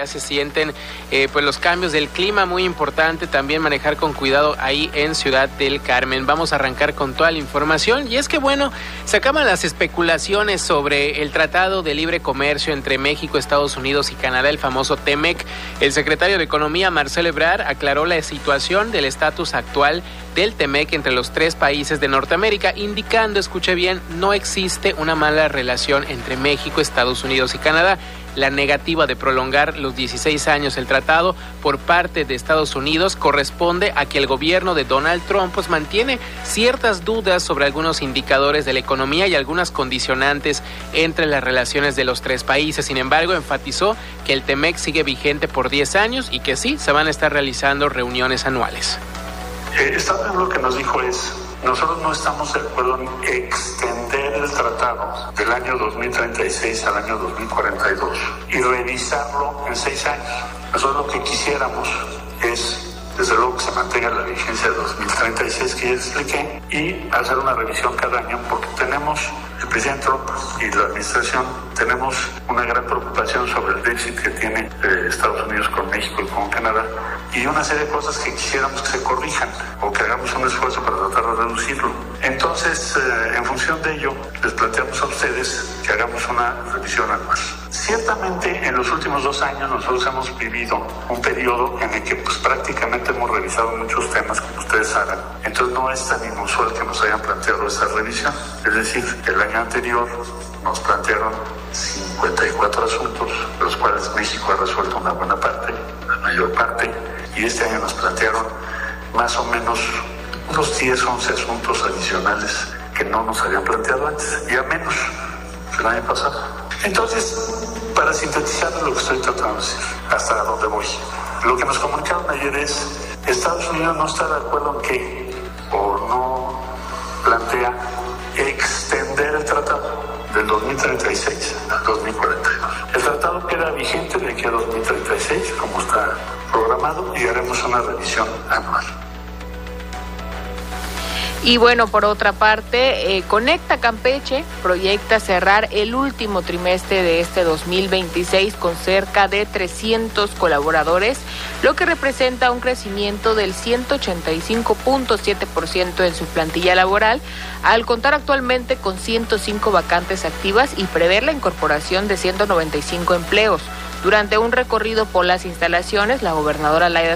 ya se sienten pues los cambios del clima, muy importante también manejar con cuidado ahí en Ciudad del Carmen. Vamos a arrancar con toda la información y es que bueno, se acaban las especulaciones sobre el Tratado de Libre Comercio entre México, Estados Unidos y Canadá, el famoso TEMEC. El secretario de Economía, Marcelo Ebrard, aclaró la situación del estatus actual del TEMEC entre los tres países de Norteamérica, indicando, escuche bien, no existe una mala relación entre México, Estados Unidos y Canadá. La negativa de prolongar los 16 años el tratado por parte de Estados Unidos corresponde a que el gobierno de Donald Trump pues mantiene ciertas dudas sobre algunos indicadores de la economía y algunas condicionantes entre las relaciones de los tres países. Sin embargo, enfatizó que el TEMEC sigue vigente por 10 años y que sí, se van a estar realizando reuniones anuales. Lo que nos dijo es, nosotros no estamos de acuerdo en extender el tratado del año 2036 al año 2042 y revisarlo en 6 años. Nosotros lo que quisiéramos es, desde luego, que se mantenga la vigencia de 2036 que ya expliqué y hacer una revisión cada año porque tenemos, el presidente Trump y la administración, tenemos una gran preocupación sobre el déficit que tiene Estados Unidos con México y con Canadá y una serie de cosas que quisiéramos que se corrijan o que hagamos un esfuerzo para tratar de reducirlo. Entonces, en función de ello, les planteamos a ustedes que hagamos una revisión anual. Ciertamente, en los últimos 2 años nosotros hemos vivido un periodo en el que pues, prácticamente hemos revisado muchos temas, como ustedes saben. Entonces, no es tan inusual que nos hayan planteado esta revisión. Es decir, el año anterior nos plantearon 54 asuntos, de los cuales México ha resuelto una buena parte, la mayor parte, y este año nos plantearon más o menos unos 10, 11 asuntos adicionales que no nos habían planteado antes, y a menos que el año pasado. Entonces, para sintetizar lo que estoy tratando de decir, hasta dónde voy, lo que nos comunicaron ayer es, Estados Unidos no está de acuerdo en que, o no plantea extender el tratado del 2036 al 2042. El tratado queda vigente de aquí a 2036, como está programado, y haremos una revisión anual. Y bueno, por otra parte, Conecta Campeche proyecta cerrar el último trimestre de este 2026 con cerca de 300 colaboradores, lo que representa un crecimiento del 185.7% en su plantilla laboral, al contar actualmente con 105 vacantes activas y prever la incorporación de 195 empleos. Durante un recorrido por las instalaciones, la gobernadora Laida